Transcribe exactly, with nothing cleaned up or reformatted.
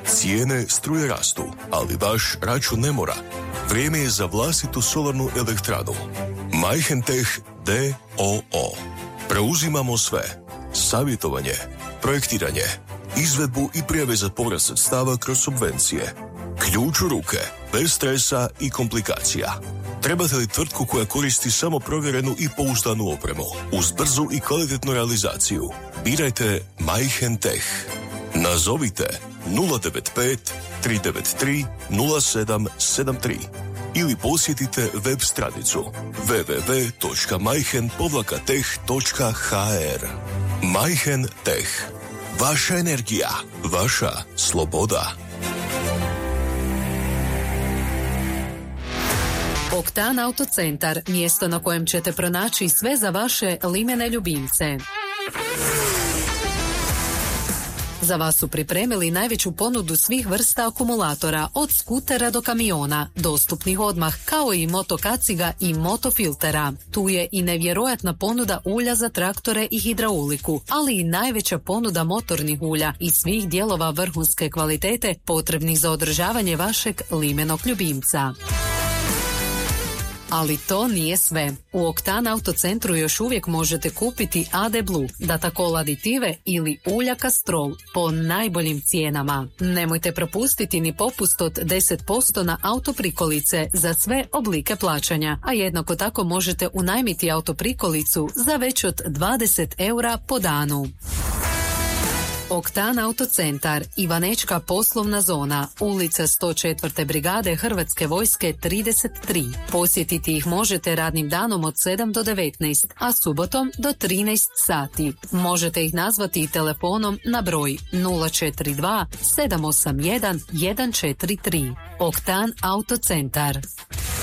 Cijene struje rastu, ali vaš račun ne mora. Vrijeme je za vlastitu solarnu elektranu. Majhentech d o o. Preuzimamo sve. Savjetovanje, projektiranje, izvedbu i prijave za povrat sredstava kroz subvencije. Ključ u ruke, bez stresa i komplikacija. Trebate li tvrtku koja koristi samo provjerenu i pouzdanu opremu, uz brzu i kvalitetnu realizaciju? Birajte Majhentech. Nazovite nula devet pet tri devet tri nula sedam sedam tri ili posjetite web stranicu w w w točka majhen tech točka h r. Majhentech. Vaša energija, vaša sloboda. Oktan Autocentar, mjesto na kojem ćete pronaći sve za vaše limene ljubimce. Za vas su pripremili najveću ponudu svih vrsta akumulatora, od skutera do kamiona, dostupnih odmah, kao i motokaciga i motofiltera. Tu je i nevjerojatna ponuda ulja za traktore i hidrauliku, ali i najveća ponuda motornih ulja i svih dijelova vrhunske kvalitete potrebnih za održavanje vašeg limenog ljubimca. Ali to nije sve. U Oktan Autocentru još uvijek možete kupiti A D Blue, Datacol aditive ili ulja Castrol po najboljim cijenama. Nemojte propustiti ni popust od deset posto na autoprikolice za sve oblike plaćanja, a jednako tako možete unajmiti autoprikolicu za već od dvadeset eura po danu. Oktan Autocentar, Ivanečka poslovna zona, ulica sto četvrte brigade Hrvatske vojske trideset tri. Posjetiti ih možete radnim danom od sedam do devetnaest, a subotom do trinaest sati. Možete ih nazvati i telefonom na broj nula četiri dva sedam osam jedan jedan četiri tri. Oktan Autocentar.